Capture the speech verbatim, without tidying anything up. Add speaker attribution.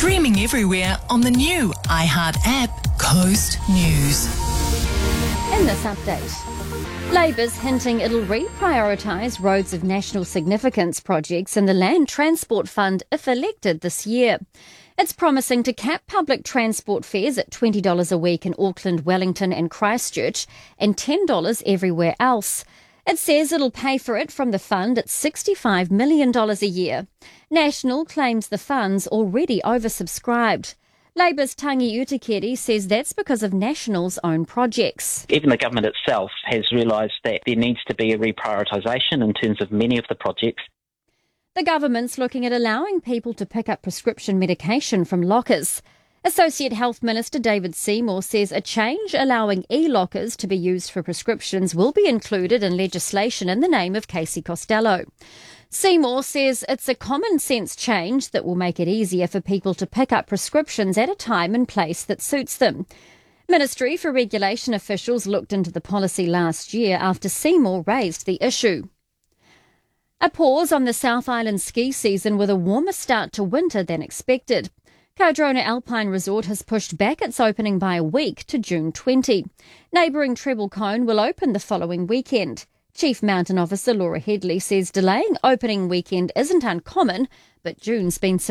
Speaker 1: Streaming everywhere on the new iHeart app, Coast News.
Speaker 2: In this update, Labour's hinting it'll reprioritise roads of national significance projects in the Land Transport Fund if elected this year. It's promising to cap public transport fares at twenty dollars a week in Auckland, Wellington and Christchurch and ten dollars everywhere else. It says it'll pay for it from the fund at sixty-five million dollars a year. National claims the fund's already oversubscribed. Labour's Tangi Utikere says that's because of National's own projects.
Speaker 3: Even the government itself has realised that there needs to be a reprioritisation in terms of many of the projects.
Speaker 2: The government's looking at allowing people to pick up prescription medication from lockers. Associate Health Minister David Seymour says a change allowing e-lockers to be used for prescriptions will be included in legislation in the name of Casey Costello. Seymour says it's a common sense change that will make it easier for people to pick up prescriptions at a time and place that suits them. Ministry for Regulation officials looked into the policy last year after Seymour raised the issue. A pause on the South Island ski season with a warmer start to winter than expected. Cardrona Alpine Resort has pushed back its opening by a week to June twentieth. Neighbouring Treble Cone will open the following weekend. Chief Mountain Officer Laura Headley says delaying opening weekend isn't uncommon, but June's been